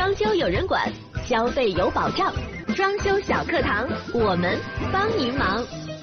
装修有人管，消费有保障。装修小课堂，我们帮您忙。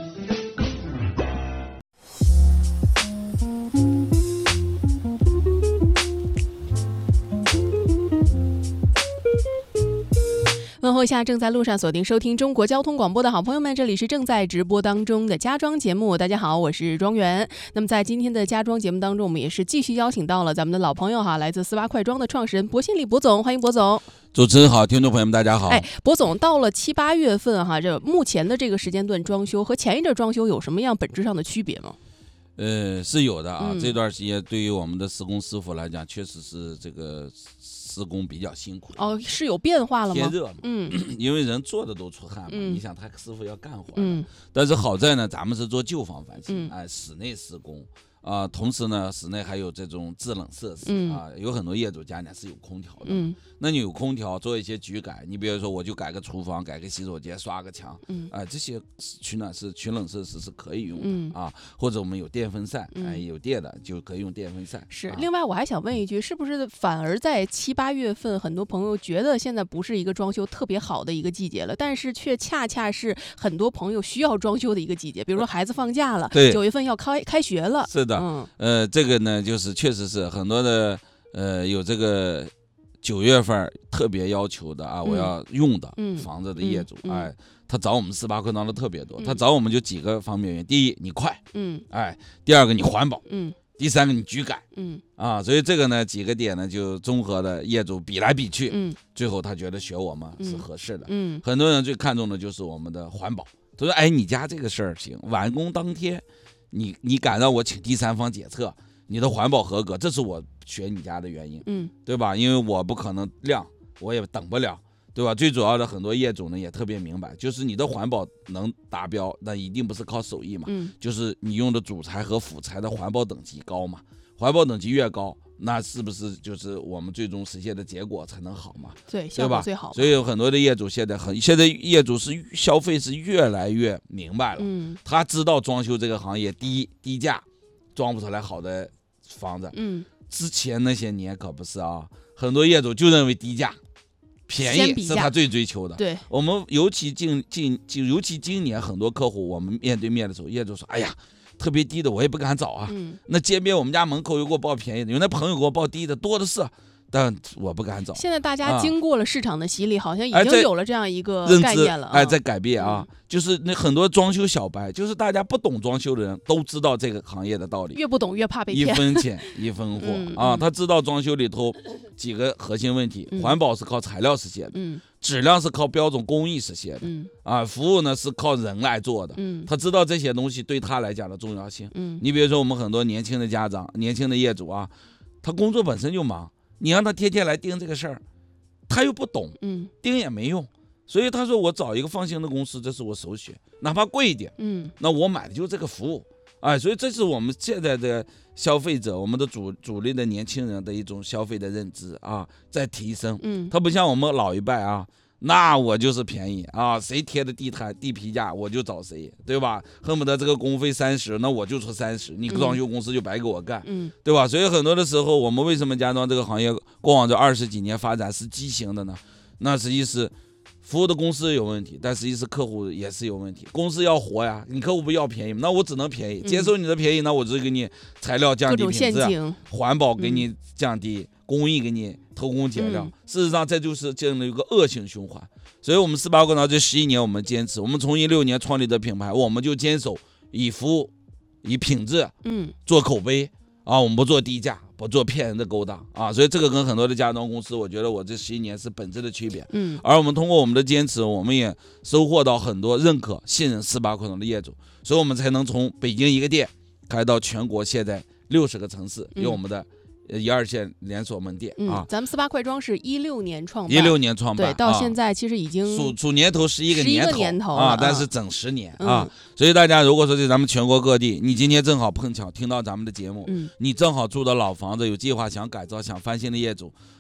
问候一下正在路上锁定收听中国交通广播的好朋友们，这里是正在直播当中的家装节目。大家好，我是庄园。那么在今天的家装节目当中，我们也是继续邀请到了咱们的老朋友来自4·8快装的创始人薄信礼薄总，欢迎薄总。 主持人好，听众朋友们大家好。 薄总，到了7、8月份这目前的这个时间段装修和前一阵装修有什么样本质上的区别吗？ 是有的啊。这段时间对于我们的施工师傅来讲，确实是这个施工比较辛苦是有变化了吗？ 天热嘛，因为人坐着都出汗嘛，你想他师傅要干活但是好在呢，咱们是做旧房翻新，室内施工同时呢，室内还有这种制冷设施有很多业主家呢是有空调的，那你有空调做一些局改，你比如说我就改个厨房，改个洗手间，刷个墙，这些取暖式、取冷设施是可以用的或者我们有电风扇，有电的就可以用电风扇。 是，另外我还想问一句，是不是反而在7、8月份，很多朋友觉得现在不是一个装修特别好的一个季节了，但是却恰恰是很多朋友需要装修的一个季节，比如说孩子放假了，9月份要开学了。 是的。这个呢，就是确实是很多的有这个9月份特别要求的我要用的房子的业主，他找我们4·8快装的特别多，他找我们就几个方面原因：第一，你快，第二个你环保，第三个你局改，所以这个呢几个点呢就综合的业主比来比去，最后他觉得选我们是合适的。很多人最看重的就是我们的环保，他说你家这个事儿行，完工当天你敢让我请第三方检测，你的环保合格，这是我选你家的原因，对吧？因为我不可能晾，我也等不了，对吧？最主要的很多业主呢也特别明白，就是你的环保能达标，那一定不是靠手艺嘛，就是你用的主材和辅材的环保等级高嘛，环保等级越高，那是不是就是我们最终实现的结果才能好嘛？ 对，效果最好。 所以有很多的业主现在业主是消费是越来越明白了，他知道装修这个行业低价装不出来好的房子，之前那些年可不是很多业主就认为低价便宜是他最追求的。 对， 我们尤其今年很多客户我们面对面的时候，业主说特别低的我也不敢找那街边我们家门口有给我报便宜的，有那朋友给我报低的多的是，但我不敢找。 现在大家经过了市场的洗礼，好像已经有了这样一个概念了在改变就是那很多装修小白，就是大家不懂装修的人都知道这个行业的道理， 越不懂越怕被骗， 一分钱一分货他知道装修里头几个核心问题，环保是靠材料实现的，质量是靠标准工艺实现的，服务呢是靠人来做的，他知道这些东西对他来讲的重要性。你比如说我们很多年轻的家长、年轻的业主他工作本身就忙，你让他天天来盯这个事儿，他又不懂，盯也没用，所以他说我找一个放心的公司，这是我首选，哪怕贵一点，那我买的就是这个服务，所以这是我们现在的消费者，我们的主力的年轻人的一种消费的认知在提升。他不像我们老一辈那我就是便宜谁贴的地皮价我就找谁，对吧？恨不得这个工费30，那我就出30，你装修公司就白给我干，对吧？所以很多的时候，我们为什么家装这个行业过往这20几年发展是畸形的呢？那实际是服务的公司有问题，但实际是客户也是有问题。公司要活呀，你客户不要便宜，那我只能便宜，接受你的便宜，那我只给你材料降低品质，环保给你降低，工艺给你偷工减料。事实上，这就是进了一个恶性循环。所以我们4·8快装这11年，我们坚持，我们从16年创立的品牌，我们就坚守以服务、以品质，做口碑我们不做低价，不做骗人的勾当所以这个跟很多的家装公司，我觉得我这11年是本质的区别。而我们通过我们的坚持，我们也收获到很多认可、信任4·8快装的业主，所以我们才能从北京一个店开到全国现在60个城市，有我们的1、2线连锁门店咱们4·8快装是16年创办 ，16年创办， 对，到现在其实已经数年头11个年头但是整10年所以大家如果说在咱们全国各地，你今天正好碰巧听到咱们的节目，你正好住的老房子有计划想改造、想翻新的业主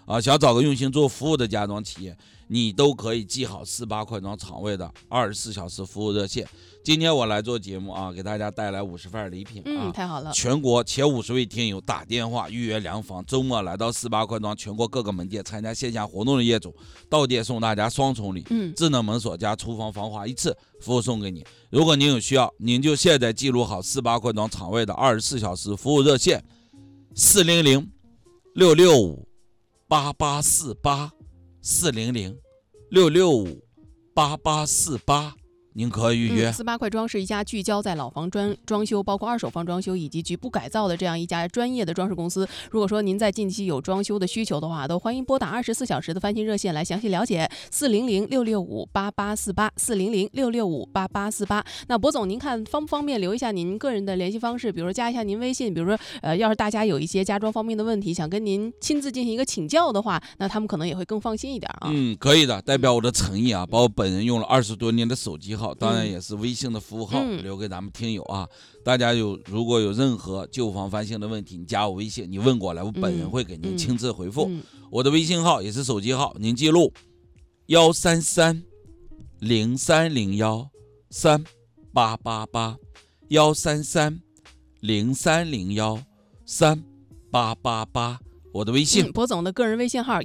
啊，想找个用心做服务的家装企业，你都可以记好48块装厂位的24小时服务热线。今天我来做节目啊，给大家带来50份礼品啊， 太好了！ 全国前50位听友打电话预约量房，周末来到48块装全国各个门店参加线下活动的业主，到店送大家双重礼，智能门锁加厨房防滑1次服务送给你。如果您有需要，您就现在记录好48块装厂位的24小时服务热线400-665-8848，400-665-8848，您可以预约。 48块装是一家聚焦在老房装修，包括二手房装修以及局部改造的这样一家专业的装饰公司。如果说您在近期有装修的需求的话，都欢迎拨打24小时的翻新热线来详细了解，400-665-8848，400-665-8848。那博总，您看方不方便留一下您个人的联系方式，比如说加一下您微信，比如说要是大家有一些家装方面的问题想跟您亲自进行一个请教的话，那他们可能也会更放心一点啊。 可以的，代表我的诚意啊，把我本人用了20多年的手机号，当然也是微信的服务号，留给咱们听友啊。大家如果有任何旧房翻新的问题，你加我微信，你问过来，我本人会给您亲自回复。我的微信号也是手机号，您记录133-0301-3888，133-0301-3888，我的微信。 博总的个人微信号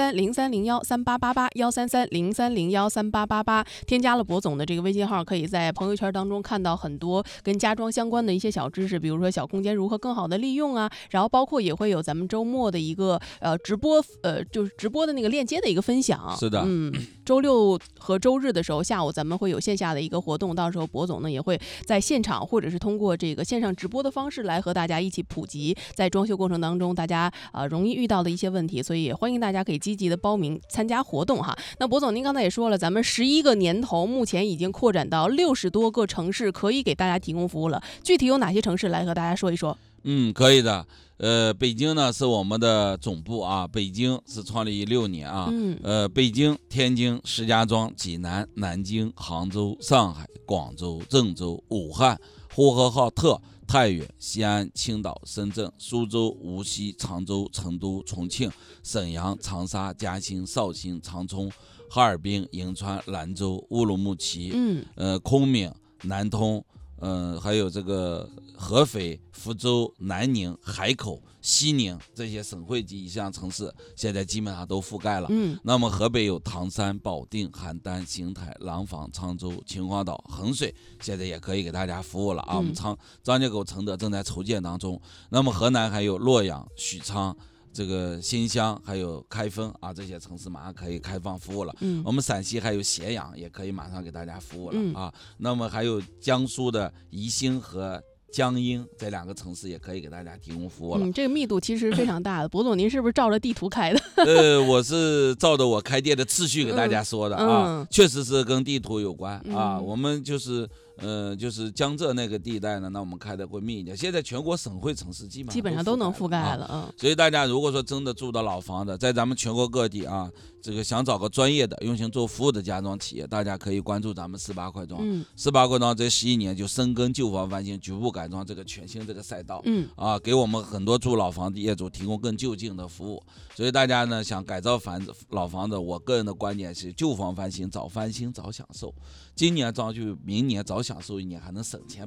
133-0301-3888，133-0301-3888，添加了博总的这个微信号，可以在朋友圈当中看到很多跟家装相关的一些小知识，比如说小空间如何更好的利用啊，然后包括也会有咱们周末的一个直播，就是直播的那个链接的一个分享。 是的， 周六和周日的时候下午咱们会有线下的一个活动，到时候博总呢也会在现场或者是通过这个线上直播的方式来和大家一起普及在装修过程当中大家容易遇到的一些问题，所以也欢迎大家可以积极的报名参加活动哈。那博总您刚才也说了，咱们11个年头目前已经扩展到60多个城市可以给大家提供服务了，具体有哪些城市来和大家说一说？ 可以的。北京呢是我们的总部啊，北京是创立16年啊。北京、天津、石家庄、济南、南京、杭州、上海、广州、郑州、武汉、呼和浩特、太原、西安、青岛、深圳、苏州、无锡、常州、成都、重庆、沈阳、长沙、嘉兴、绍兴、长春、哈尔滨、银川、兰州、乌鲁木齐、昆明、南通，还有这个合肥、福州、南宁、海口、西宁这些省会级以上城市现在基本上都覆盖了。那么河北有唐山、保定、邯郸、邢台、廊坊、沧州、秦皇岛、衡水，现在也可以给大家服务了啊。我们张家口、承德正在筹建当中。那么河南还有洛阳、许昌、这个新乡还有开封啊，这些城市马上可以开放服务了。我们陕西还有咸阳也可以马上给大家服务了啊。那么还有江苏的宜兴和江阴这2个城市也可以给大家提供服务了。 这个密度其实非常大的。博总您是不是照着地图开的？ 我是照着我开店的次序给大家说的啊，确实是跟地图有关啊。我们就是江浙那个地带呢，那我们开的会密一点。现在全国省会城市基本上都能覆盖了。 所以大家如果说真的住到老房子，在咱们全国各地啊，这个想找个专业的用心做服务的家装企业，大家可以关注咱们48块装。48块装这11年就深耕旧房翻新、局部改装这个全新这个赛道。给我们很多住老房的业主提供更就近的服务。所以大家呢想改造老房子，我个人的观点是旧房翻新早翻新早享受。今年装修，明年早享受1年，还能省钱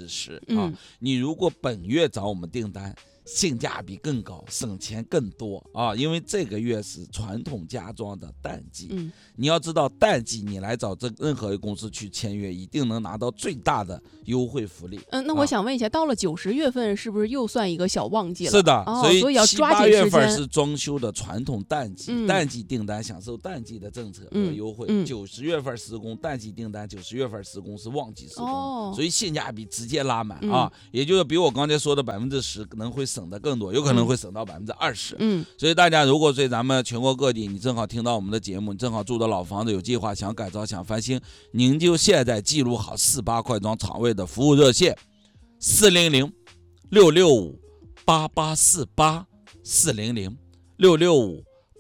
10%啊！你如果本月找我们订单，性价比更高，省钱更多啊！因为这个月是传统家装的淡季，你要知道淡季你来找任何一个公司去签约，一定能拿到最大的优惠福利。 那我想问一下，到了90月份是不是又算一个小旺季了？ 是的， 所以要抓紧时间。7、8月份是装修的传统淡季，淡季订单享受淡季的政策和优惠。90月份施工，淡季订单90月份施工是旺季施工，所以性价比直接拉满啊！也就是比我刚才说的10%可能会省得更多，有可能会省到20%。所以大家如果在咱们全国各地，你正好听到我们的节目，你正好住的老房子有计划想改造想翻新，您就现在记录好48块装厂位的服务热线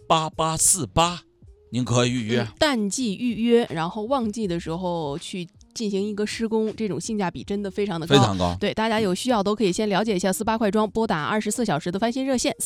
400-665-8848，400-665-8848，您可以预约。 淡季预约，然后旺季的时候去进行一个施工，这种性价比真的非常的高， 非常高。 对，大家有需要都可以先了解一下488快装，拨打24小时的翻新热线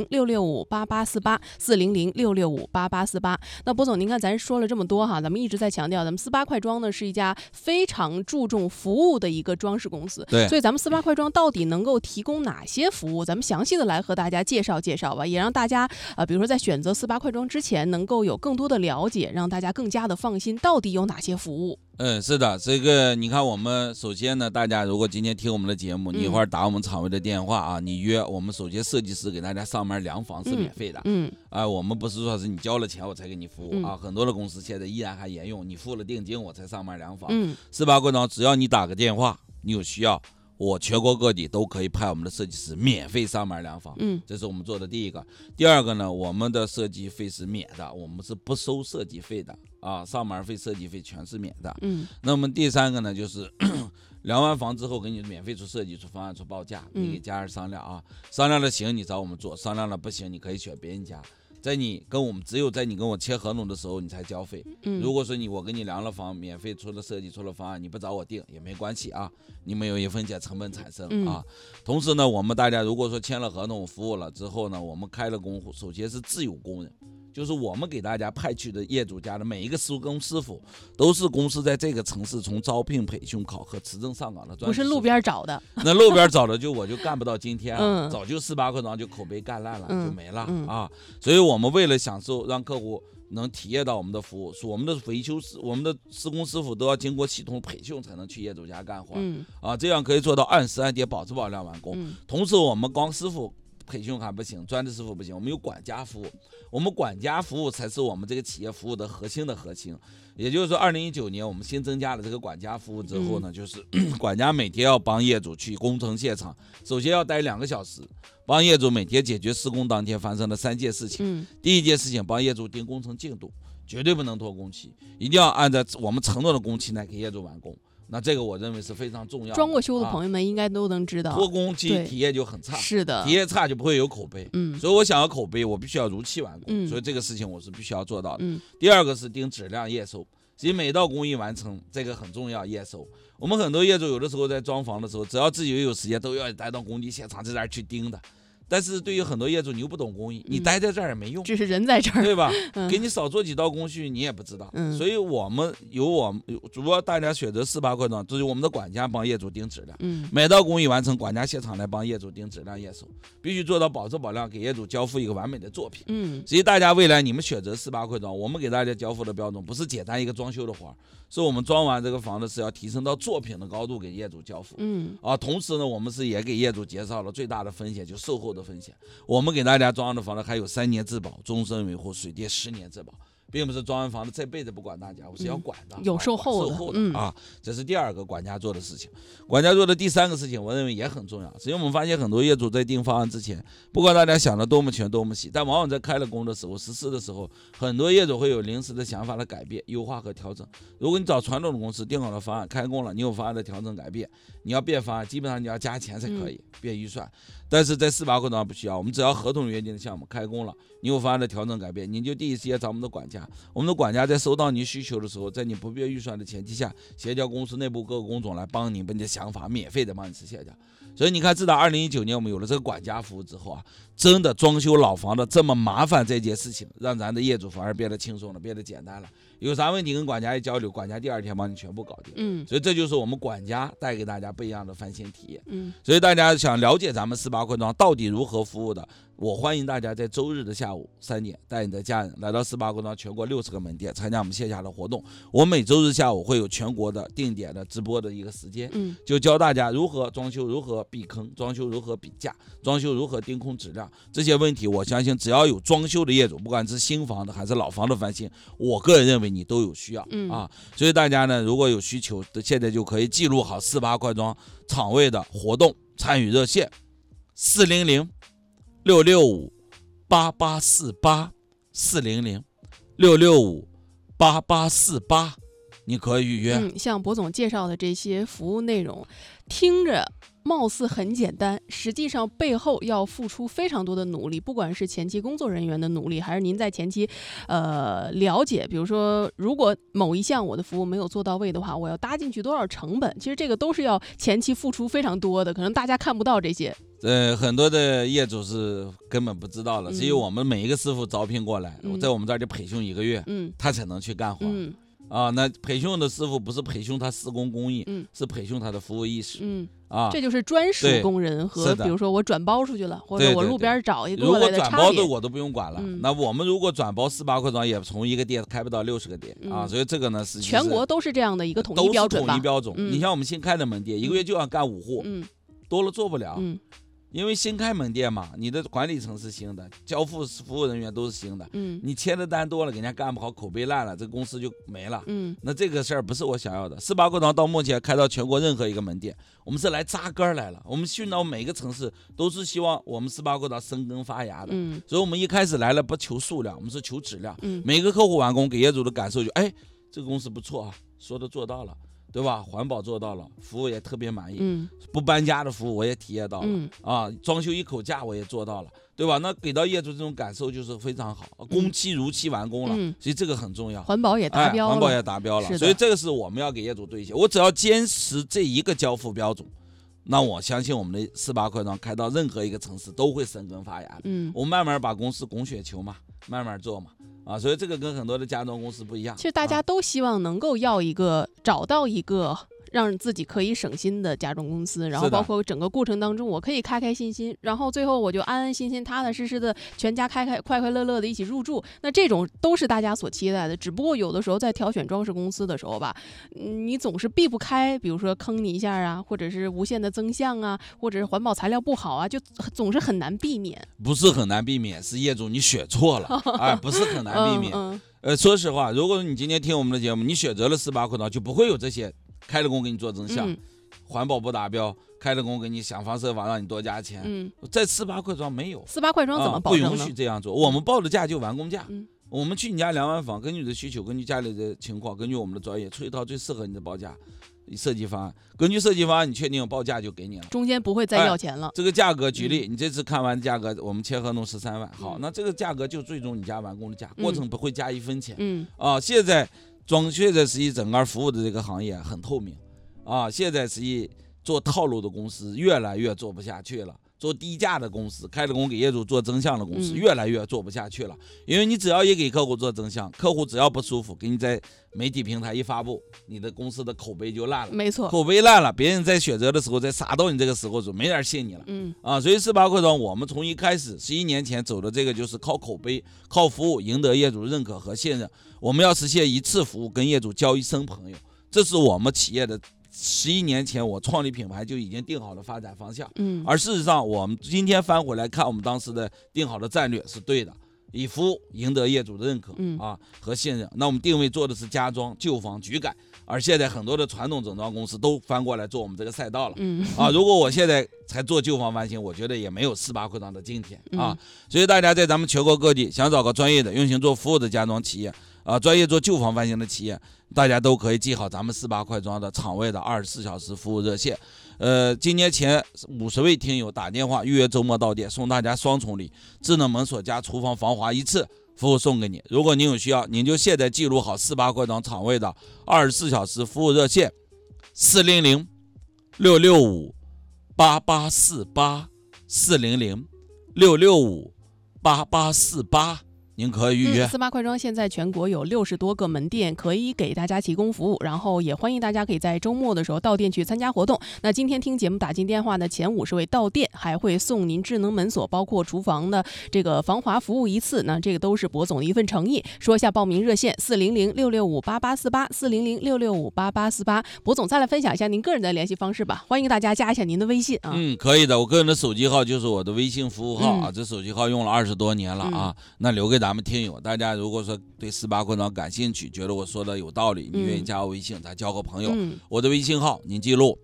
400-665-8848，400-665-8848。那波总，您看咱说了这么多哈，咱们一直在强调，咱们48快装呢是一家非常注重服务的一个装饰公司。 对， 所以咱们48快装到底能够提供哪些服务？咱们详细的来和大家介绍介绍吧，也让大家比如说在选择48快装之前，能够有更多的了解，让大家更加的放心，到底有哪些服务？ 是的，这个你看，我们首先呢，大家如果今天听我们的节目，你一会儿打我们厂位的电话啊，你约我们，首先设计师给大家上门量房是免费的。我们不是说是你交了钱我才给你服务啊，很多的公司现在依然还沿用，你付了定金我才上门量房。48快装只要你打个电话，你有需要，我全国各地都可以派我们的设计师免费上门量房。这是我们做的第一个。第二个呢，我们的设计费是免的，我们是不收设计费的啊，上门费、设计费全是免的。那么第三个呢，就是量完房之后给你免费出设计、出方案、出报价，你给家人商量啊，商量了行你找我们做，商量了不行你可以选别人家。只有在你跟我签合同的时候你才交费。如果说我给你量了房，免费出了设计出了方案，你不找我定也没关系啊，你们有一分钱成本产生啊。同时呢，我们大家如果说签了合同服务了之后呢，我们开了工户，首先是自有工人，就是我们给大家派去的业主家的每一个施工师傅都是公司在这个城市从招聘、培训、考核、持证上岗的专业， 不是路边找的。 那路边找的我就干不到今天啊，早就48快装就口碑干烂了，就没了啊。所以我们为了享受让客户能体验到我们的服务，我们的维修师、我们的施工师傅都要经过系统培训才能去业主家干活这样可以做到按时按点保质保量完工。同时我们光师傅培训还不行，专职师傅不行，我们有管家服务，我们管家服务才是我们这个企业服务的核心。也就是说2019年我们新增加了这个管家服务之后呢，就是管家每天要帮业主去工程现场，首先要待2个小时，帮业主每天解决施工当天发生的3件事情。第一件事情，帮业主定工程进度，绝对不能拖工期，一定要按照我们承诺的工期来给业主完工。那这个我认为是非常重要的。 装过修的朋友们应该都能知道， 拖工期体验就很差， 是的， 体验差就不会有口碑。所以我想要口碑，我必须要如期完工。所以这个事情我是必须要做到的。第二个是定质量验收，其实每道工艺完成这个很重要，验收。我们很多业主有的时候在装房的时候，只要自己有时间都要待到工地现场在这儿去盯的。但是对于很多业主，你又不懂工艺，你待在这儿也没用， 只是人在这儿， 对吧？给你少做几道工序，你也不知道。所以我们如果大家选择48快装，就是我们的管家帮业主定质量，每道工艺完成，管家现场来帮业主定质量验收，必须做到保质保量，给业主交付一个完美的作品。所以大家未来你们选择48快装，我们给大家交付的标准不是简单一个装修的活，是我们装完这个房子是要提升到作品的高度给业主交付。同时呢，我们是也给业主减少了最大的风险，就售后的风险。我们给大家装的房子还有3年质保、终身维护、水电10年质保，并不是装完房子这辈子不管大家，我是要管的， 有售后的啊。这是第二个管家做的事情。管家做的第3个事情，我认为也很重要。所以我们发现很多业主在定方案之前，不管大家想的多么全多么细，但往往在开了工的时候、实施的时候，很多业主会有临时的想法的改变、优化和调整。如果你找传统的公司定好了方案、开工了，你有方案的调整改变，你要变方案，基本上你要加钱才可以变预算。但是在48快装不需要，我们只要合同约定的项目开工了，你有方案的调整改变，你就第一时间找我们的管家。我们的管家在收到你需求的时候，在你不变预算的前提下，协调公司内部各个工种来帮你把你的想法免费的帮你实现掉。所以你看，自打2019年我们有了这个管家服务之后啊，真的装修老房的这么麻烦这件事情，让咱的业主反而变得轻松了，变得简单了。有啥问题跟管家一交流，管家第2天帮你全部搞定。所以这就是我们管家带给大家不一样的翻新体验。所以大家想了解咱们48快装到底如何服务的，我欢迎大家在周日的下午3点带你的家人来到48快装全国60个门店参加我们线下的活动。我每周日下午会有全国的定点的直播的一个时间，就教大家如何装修，如何避坑，装修如何比价，装修如何定控质量，这些问题我相信只要有装修的业主，不管是新房的还是老房的翻新，我个人认为你都有需要所以大家呢，如果有需求的，现在就可以记录好48快装厂位的活动参与热线400-665-8848 400-665-8848，你可以预约。 像博总介绍的这些服务内容，听着貌似很简单，实际上背后要付出非常多的努力，不管是前期工作人员的努力，还是您在前期了解，比如说如果某一项我的服务没有做到位的话，我要搭进去多少成本，其实这个都是要前期付出非常多的，可能大家看不到这些。 很多的业主是根本不知道了，只有我们每一个师傅招聘过来，在我们这儿就培训1个月，他才能去干活。那培训的师傅不是培训他施工工艺，是培训他的服务意识。 这就是专属工人和比如说我转包出去了，或者我路边找一个过来的差别。 如果转包的我都不用管了，那我们如果转包4-8块庄也从一个店开不到60个店所以这个呢是全国都是这样的一个统一标准吧？ 都是统一标准。你像我们新开的门店，1个月就要干5户，多了做不了。因为新开门店嘛，你的管理层是新的，交付服务人员都是新的，你签的单多了，给人家干不好，口碑烂了，这个公司就没了。那这个事儿不是我想要的。4-8块庄到目前开到全国任何一个门店，我们是来扎根来了，我们训到每个城市都是希望我们4-8块庄生根发芽的。所以我们一开始来了不求数量，我们是求质量。每个客户完工给业主的感受就，这个公司不错啊，说的做到了。对吧？环保做到了，服务也特别满意，不搬家的服务我也体验到了，装修一口价我也做到了，对吧？那给到业主这种感受就是非常好，工期如期完工了，所以这个很重要， 环保也达标了， 环保也达标了，所以这个是我们要给业主兑现。我只要坚持这一个交付标准，那我相信我们的4-8块庄开到任何一个城市都会生根发芽的。我们慢慢把公司拱雪球嘛，慢慢做嘛。所以这个跟很多的家装公司不一样。 其实大家都希望能够找到一个让自己可以省心的家装公司，然后包括整个过程当中我可以开开心心，然后最后我就安安心心踏踏实实的全家快快乐乐的一起入住，那这种都是大家所期待的。只不过有的时候在挑选装饰公司的时候吧，你总是避不开比如说坑你一下啊，或者是无限的增项啊，或者是环保材料不好啊，就总是很难避免。 不是很难避免，是业主你选错了不是很难避免。说实话，如果你今天听我们的节目，你选择了4-8块庄，就不会有这些开了工给你做增项，环保不达标，开了工给你想方设法让你多加钱。在4-8块庄没有 ，4-8块庄怎么保证呢？ 不允许这样做，我们报的价就完工价。我们去你家量完房，根据你的需求，根据家里的情况，根据我们的专业，出一套最适合你的报价设计方案。根据设计方案，你确定报价就给你了， 中间不会再要钱了。这个价格，举例，你这次看完价格，我们签合同13万，好，那这个价格就最终你家完工的价，过程不会加1分钱。现在实际整个服务的这个行业很透明现在实际做套路的公司越来越做不下去了。做低价的公司，开了工给业主做增项的公司越来越做不下去了，因为你只要一给客户做增项，客户只要不舒服，给你在媒体平台一发布，你的公司的口碑就烂了。 没错， 口碑烂了，别人在选择的时候，在杀到你这个时候就没人信你了。所以4-8块庄我们从一开始11年前走的这个就是靠口碑、靠服务赢得业主认可和信任。我们要实现一次服务跟业主交一生朋友，这是我们企业的。11年前我创立品牌就已经定好了发展方向，而事实上我们今天翻回来看，我们当时的定好的战略是对的，以服务赢得业主的认可和信任。那我们定位做的是家装、旧房、局改，而现在很多的传统整装公司都翻过来做我们这个赛道了。如果我现在才做旧房翻新，我觉得也没有4-8块庄的今天所以大家在咱们全国各地想找个专业的用心做服务的家装企业专业做旧房翻新的企业，大家都可以记好咱们4-8块庄的场外的24小时服务热线。今年前50位听友打电话预约周末到店，送大家双重礼，智能门锁加厨房防滑1次服务送给你。如果您有需要，您就现在记录好4-8块庄场外的24小时服务热线400-665-8848，400-665-8848，您可以预约。 4-8块庄现在全国有60多个门店可以给大家提供服务，然后也欢迎大家可以在周末的时候到店去参加活动。那今天听节目打进电话的前50位到店还会送您智能门锁，包括厨房的这个防滑服务1次，那这个都是博总的一份诚意。说一下报名热线400-665-8848，400-665-8848。博总再来分享一下您个人的联系方式吧，欢迎大家加一下您的微信可以的，我个人的手机号就是我的微信服务号这手机号用了20多年了那留给咱们听友，大家如果说对4-8块庄感兴趣，觉得我说的有道理，你愿意加我微信，咱交个朋友我的微信号您记录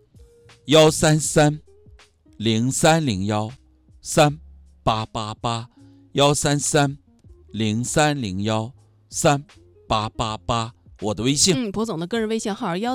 133-0301-3888，133-0301-3888， 我的微信。 博总的个人微信号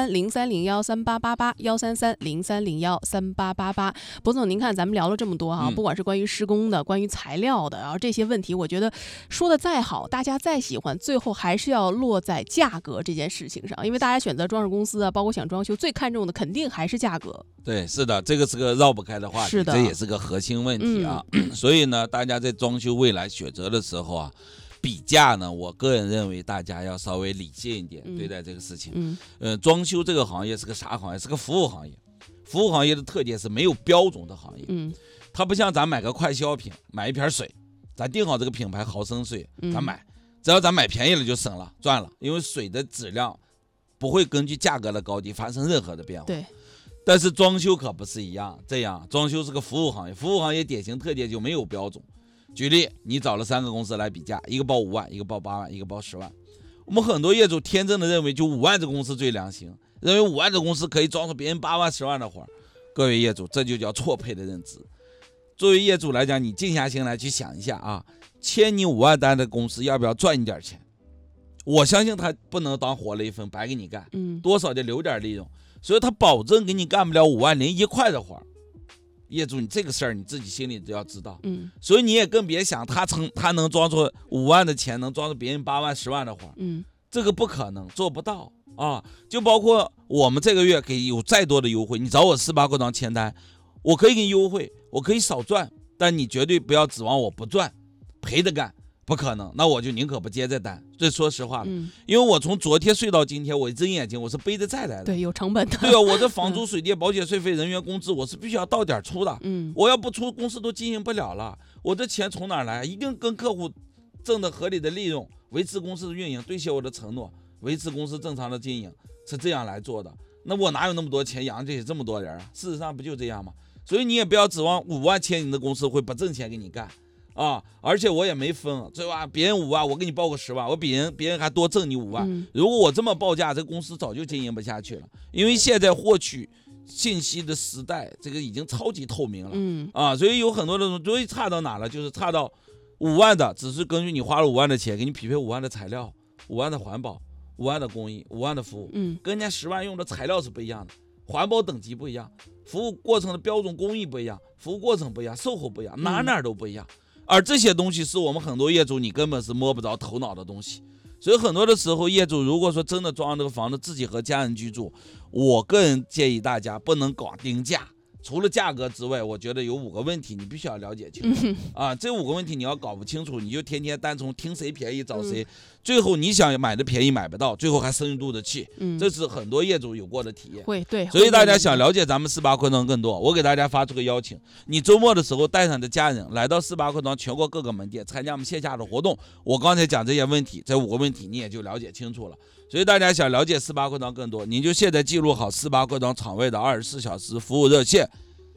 13303013888，13303013888。博总，您看咱们聊了这么多哈，不管是关于施工的，关于材料的，然后这些问题，我觉得说的再好，大家再喜欢，最后还是要落在价格这件事情上，因为大家选择装饰公司啊，包括想装修，最看重的肯定还是价格。 对，是的，这个是个绕不开的话题， 是的， 这也是个核心问题啊。所以呢，大家在装修未来选择的时候啊，比价呢，我个人认为大家要稍微理性一点对待这个事情。装修这个行业是个啥行业？是个服务行业。服务行业的特点是没有标准的行业。它不像咱买个快消品，买一瓶水，咱定好这个品牌毫升水，咱买，只要咱买便宜了就省了赚了，因为水的质量不会根据价格的高低发生任何的变化。 对。 但是装修可不是一样，这样装修是个服务行业，服务行业典型特点就没有标准。举例，你找了3个公司来比价，一个报5万，一个报8万，一个报10万。我们很多业主天真的认为就5万这公司最良心，认为5万这公司可以装出别人8万10万的活。各位业主，这就叫错配的认知。作为业主来讲，你静下心来去想一下啊，签你5万单的公司要不要赚你点钱？我相信他不能当活雷锋白给你干，多少得留点利润，所以他保证给你干不了5万零1块的活。业主，你这个事儿你自己心里都要知道，所以你也更别想他能装出5万的钱，能装出别人8万10万的活，这个不可能，做不到啊。就包括我们这个月给有再多的优惠，你找我48扩张签单，我可以给你优惠，我可以少赚，但你绝对不要指望我不赚，赔着干。不可能，那我就宁可不接这单。这说实话了，因为我从昨天睡到今天，我一睁眼睛我是背着债来的， 对，有成本的。 对啊，我这房租、水电、保险、税费、人员工资，我是必须要到点出的。我要不出，公司都经营不了了。我这钱从哪来？一定跟客户挣的合理的利润，维持公司的运营，兑现我的承诺，维持公司正常的经营，是这样来做的。那我哪有那么多钱养这么多人啊？事实上不就这样吗？所以你也不要指望5万签你的公司会不挣钱给你干。而且我也没分，对吧？别人5万，我给你报个10万，我比别人还多挣你5万。如果我这么报价，这个公司早就经营不下去了。因为现在获取信息的时代，这个已经超级透明了。所以有很多的，所以差到哪了？就是差到5万的，只是根据你花了5万的钱，给你匹配5万的材料、5万的环保、5万的工艺、5万的服务，跟人家10万用的材料是不一样的，环保等级不一样，服务过程的标准工艺不一样，服务过程不一样，售后不一样，哪都不一样。而这些东西是我们很多业主你根本是摸不着头脑的东西，所以很多的时候业主如果说真的装这个房子自己和家人居住，我个人建议大家不能搞定价。除了价格之外，我觉得有5个问题你必须要了解清楚这5个问题你要搞不清楚，你就天天单从听谁便宜找谁，最后你想买的便宜买不到，最后还生一肚子气。这是很多业主有过的体验。 会，对。 所以大家想了解咱们48扩张更多，我给大家发出个邀请，你周末的时候带上你的家人来到48扩张全国各个门店参加我们线下的活动。我刚才讲这些问题，这5个问题你也就了解清楚了。所以大家想了解48扩张更多，你就现在记录好48扩张场外的24小时服务热线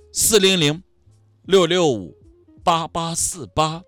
400-665-8848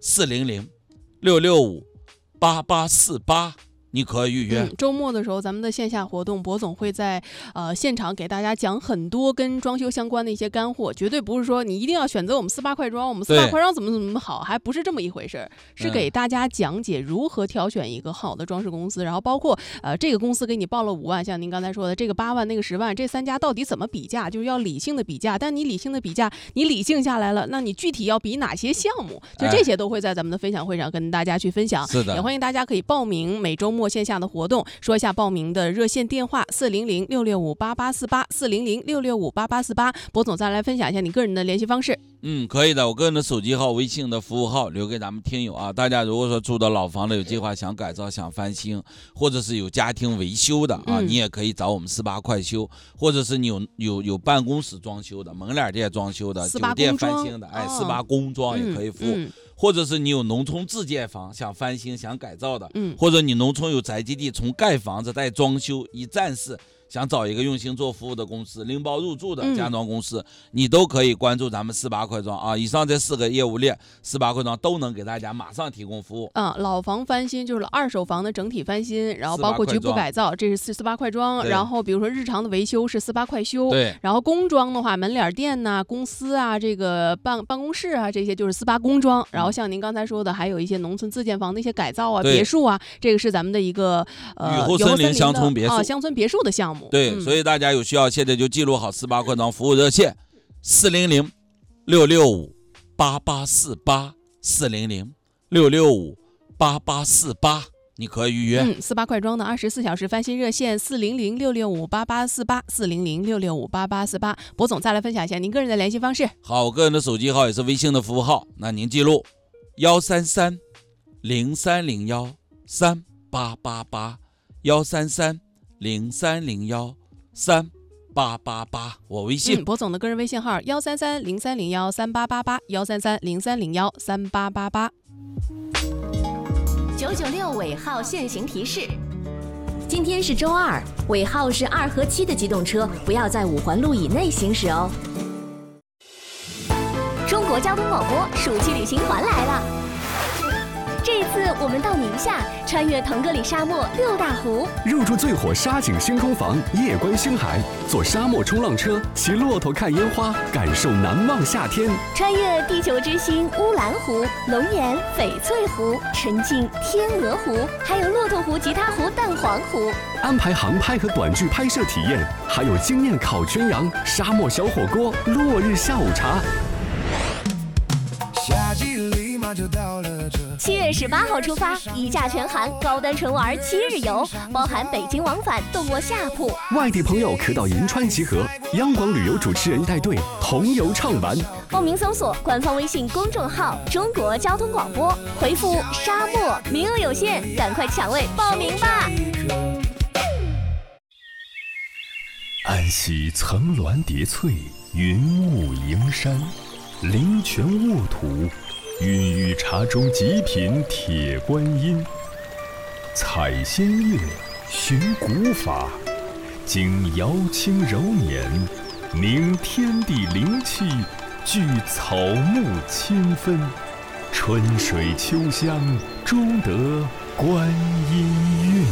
400-665-8848，你可以预约。 周末的时候，咱们的线下活动，博总会在现场给大家讲很多跟装修相关的一些干货，绝对不是说你一定要选择我们48快装，我们48快装怎么好，还不是这么一回事，是给大家讲解如何挑选一个好的装饰公司，然后包括这个公司给你报了5万，像您刚才说的这个8万那个10万，这3家到底怎么比价，就是要理性的比价。但你理性的比价，你理性下来了，那你具体要比哪些项目，就这些都会在咱们的分享会上跟大家去分享。 是的， 也欢迎大家可以报名每周末线下的活动，说一下报名的热线电话400-665-8848 400-665-8848。博总再来分享一下你个人的联系方式。 可以的，我个人的手机号、微信的服务号留给咱们听友啊。大家如果说住的老房子有计划想改造、想翻新，或者是有家庭维修的啊，你也可以找我们48快修，或者是你有办公室装修的、门脸店装修的、酒店翻新的，48工装也可以服务。或者是你有农村自建房想翻新想改造的，或者你农村有宅基地从盖房子带装修一站式想找一个用心做服务的公司，拎包入住的家装公司，你都可以关注咱们48块庄啊。以上这4个业务链，48块庄都能给大家马上提供服务。 老房翻新就是二手房的整体翻新，然后包括局部改造，这是48块庄。然后比如说日常的维修是48块修， 对。 然后工装的话，门脸店呐、公司啊、这个办公室啊，这些就是48工装。然后像您刚才说的，还有一些农村自建房的一些改造啊、别墅啊，这个是咱们的一个雨后森林乡村别墅乡村别墅的项目。 对，所以大家有需要，现在就记录好48块庄服务热线：400-665-8848，400-665-8848，你可以预约。 48块庄的24小时翻新热线400-665-8848，400-665-8848。博总再来分享一下您个人的联系方式。 好，我个人的手机号也是微信的服务号，那您记录133-0301-3888，133-0301-3888，我微信。 博总的个人微信号133-0301-3888，133-0301-3888。 996尾号限行提示：今天是周二，尾号是2和7的机动车不要在5环路以内行驶哦。中国交通广播暑期旅行团来了。这一次我们到宁夏，穿越腾格里沙漠6大湖， 入住最火沙景星空房，夜观星海，坐沙漠冲浪车，骑骆驼看烟花，感受难忘夏天。 穿越地球之星乌兰湖、龙眼、翡翠湖，沉浸天鹅湖，还有骆驼湖、吉他湖、蛋黄湖。 安排航拍和短剧拍摄体验，还有惊艳烤全羊、沙漠小火锅、落日下午茶。 7月18号出发，一价全含，高端纯玩7日游，包含北京往返，动卧下铺。 外地朋友可到银川集合，央广旅游主持人带队同游畅玩。 报名搜索官方微信公众号中国交通广播，回复沙漠，名额有限，赶快抢位报名吧。 安溪层峦叠翠，云雾迎山，灵泉沃土，孕育茶中极品铁观音。采仙乐，寻古法，经瑶清柔年，凝天地灵气，聚草木清芬，春水秋香，终得观音韵。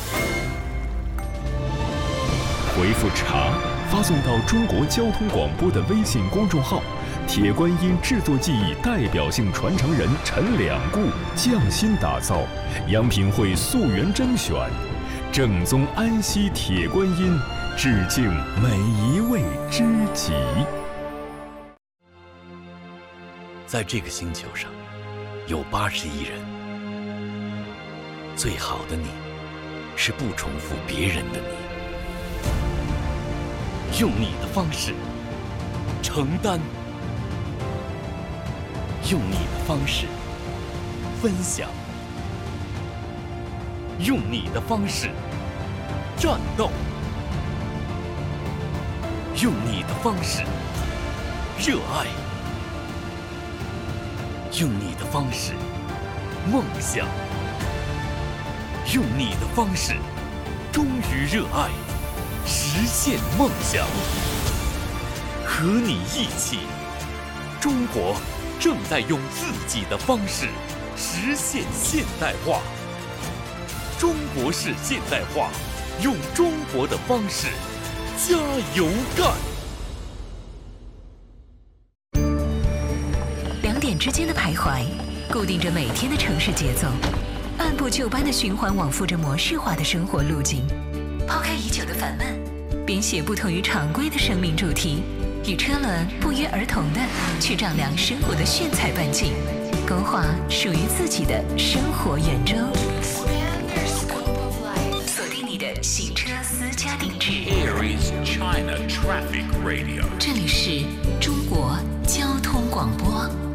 回复茶发送到中国交通广播的微信公众号，铁观音制作技艺代表性传承人陈两固匠心打造，央品会溯源甄选，正宗安溪铁观音，致敬每一位知己。 在这个星球上，有80亿人，最好的你，是不重复别人的你。用你的方式承担，用你的方式分享，用你的方式战斗，用你的方式热爱，用你的方式梦想，用你的方式忠于热爱，实现梦想。和你一起，中国正在用自己的方式实现现代化。中国式现代化，用中国的方式加油干。 2点之间的徘徊，固定着每天的城市节奏，按部就班的循环往复着模式化的生活路径。抛开已久的烦闷，编写不同于常规的生命主题，与车轮不约而同的去丈量生活的炫彩半径，勾画属于自己的生活圆周。锁定你的行车私家定制。 Aries China Traffic Radio。 这里是中国交通广播。